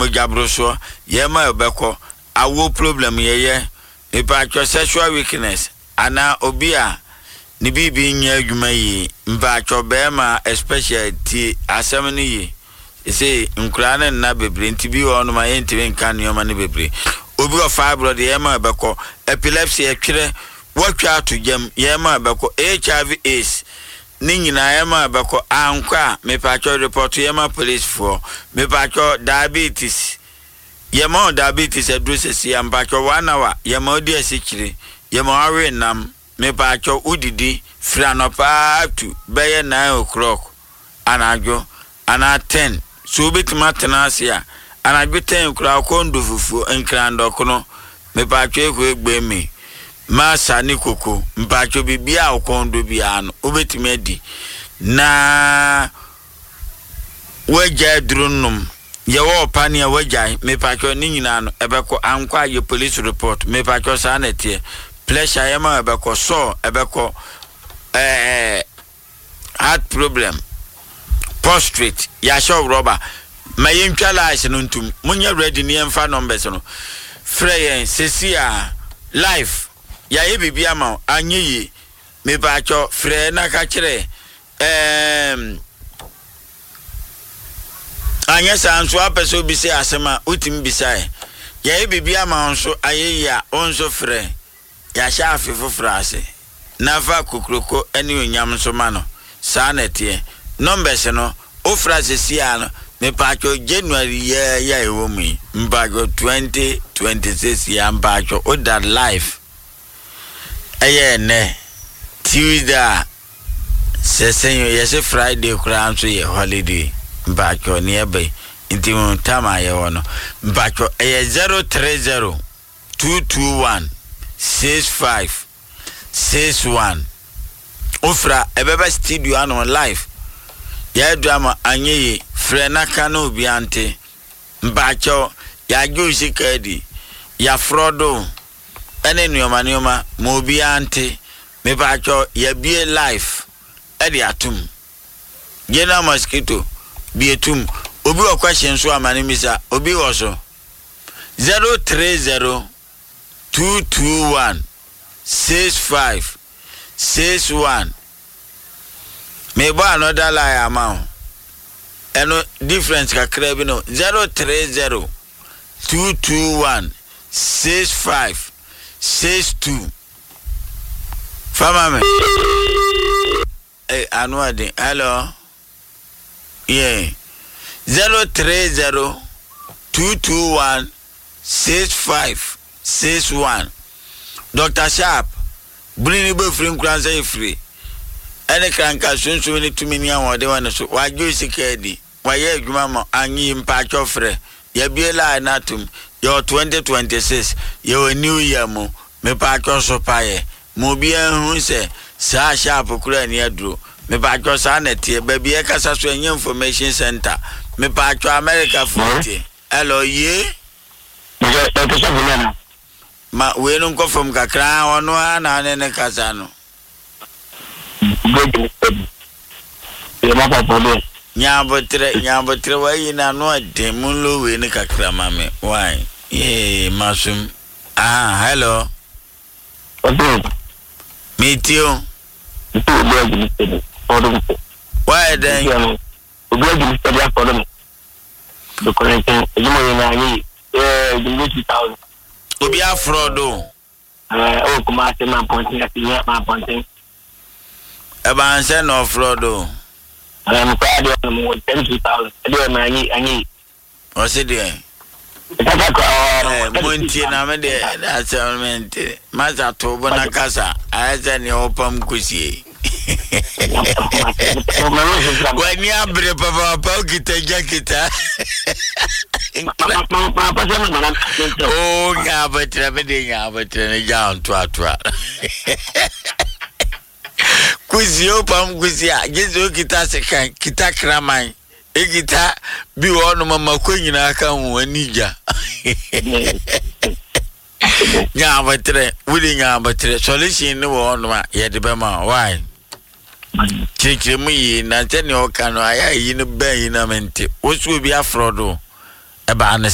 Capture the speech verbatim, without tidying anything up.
mojabroso yema obeko awo problem yeye mepatcho sexual weakness ana obia ni bibi nya adwuma yi mpatcho bema especially ti asem ni yi say nkura na na bebre nti bi wo no ma yenti nkan nyoma ne bebre obi o fibroid yema obeko epilepsy etwere watwa to jam yema obeko H I V AIDS ni nyina yema obeko ankwa mepatcho report yema police for mepatcho diabetes yema diabetes address ya mpatcho one hour yema odi asikire yema awe nam mepatcho udidi franopa to beye nine o'clock anajo ana ten so betima tenasia anajo ten kura kondo fufu enkrando kono mepatcho ekwe egbemi masa ni koko mpatcho bibia okondo bia no obetimi adi na weja drunum yewo pania weja mepatcho ni nyina no ebeko ankwa ye police report mepatcho sanete pressure yema ebeko so ebeko eh heart problem prostrate ya show rubber my license ntum munya ready ni emfa numbers no frey sesia life ya ye bibia ma anyeyi me baacho frey na ka kire em anya sanso apeso bi se asema utim bisai ya ye bibia ma onso ayeyi a onso frey ya sha afefo frase nafa kukroko eni onyam so ma no sanete numbers no o frase siano me pacho January ya ya ewomi mpacho twenty twenty-six ya mpacho o that life aye ne Tuesday sesenyo yese Friday kura so ye holiday mpacho ni ebe inti tama ye wono mpacho aye zero three zero two two one six five six one ofra ebeba studio ano live ya drama anyeye frena kanu biante mbacho ya juicy kadi ya frodo ene nyoma nyoma mo biante me bacho ya bie life edi atum gena mosquito bietum obi o question so amani misa obi wo so zero three zero two two one six five six one me ba another lie amount eno difference kakra bi no zero three zero two two one six five six two fama me eh anwade hello yeah zero three zero two two one six five six one Doctor Sharp bring me free kranza free ene kranka sunsun ni tumi ni awon de wan so wa jo sikedi wa ye adwuma mo anyi mpacho frɛ ya biela anatum yo twenty twenty-six yo new year mo me pacho so paye mo bia hu se sa Sharp kura ni aduro me pacho sa na tie ba bia kasa so enye information center me pacho America forty hello ye ma we no ko from kakra ono ana ne ne kasa no Nyabotre nyabotre wa yina no ademulo we ne kakra mame why eh masum ah hello meet you why then obi study for them the connection you know na ni eh the two thousand obi afrodo eh o kuma se man ponting atinya man ponting eba anse no frodo am proud of mo ten thousand ade ma anyi anyi o se de eh monti na me de assignment maza to bona kasa aza ni opam kusie wani abre papa papa kita jakita oh ngabatra me de ngabatra ne ja nto atwa kuzio pam kuzia gezo kita sekan kita kraman e kita bi wonu mama ko nyina ka hu anija nya batre wuri nya batre solution ni wonu ma ye de be ma why chikire mu yi na tani o kanu aya yi no ben yi na mente wo so bi afrodo e ba